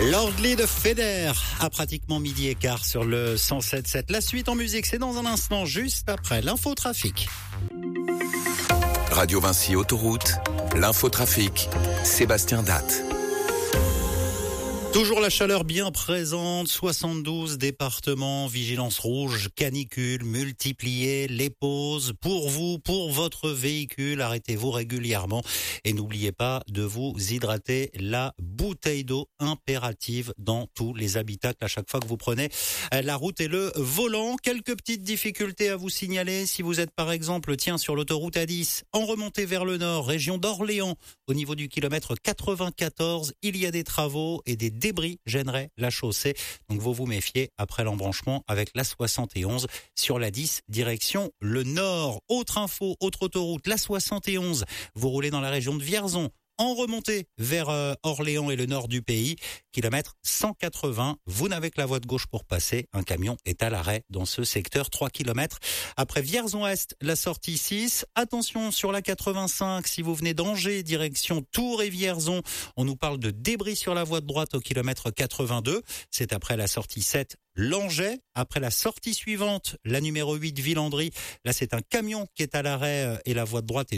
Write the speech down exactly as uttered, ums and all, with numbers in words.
L'Ordly de Feder à pratiquement midi et quart sur le cent sept virgule sept. La suite en musique, c'est dans un instant, juste après l'infotrafic. Radio Vinci Autoroute, l'infotrafic, Sébastien Datte. Toujours la chaleur bien présente, soixante-douze départements, vigilance rouge, canicule, multipliez les pauses pour vous, pour votre véhicule. Arrêtez-vous régulièrement et n'oubliez pas de vous hydrater. La bouteille d'eau impérative dans tous les habitacles à chaque fois que vous prenez la route et le volant. Quelques petites difficultés à vous signaler si vous êtes par exemple tiens sur l'autoroute A dix en remontée vers le nord, région d'Orléans, au niveau du kilomètre quatre-vingt-quatorze, il y a des travaux et des débris gêneraient la chaussée. Donc vous vous méfiez après l'embranchement avec la soixante et onze sur la dix direction le nord. Autre info, autre autoroute, la soixante et onze. Vous roulez dans la région de Vierzon en remontée vers euh, Orléans et le nord du pays, kilomètre cent quatre-vingts. Vous n'avez que la voie de gauche pour passer. Un camion est à l'arrêt dans ce secteur, trois kilomètres. Après Vierzon-Est, la sortie six. Attention sur la quatre-vingt-cinq, si vous venez d'Angers, direction Tours et Vierzon, on nous parle de débris sur la voie de droite au kilomètre quatre-vingt-deux. C'est après la sortie sept. Langeais, après la sortie suivante, la numéro huit, Villandry. Là, c'est un camion qui est à l'arrêt et la voie de droite est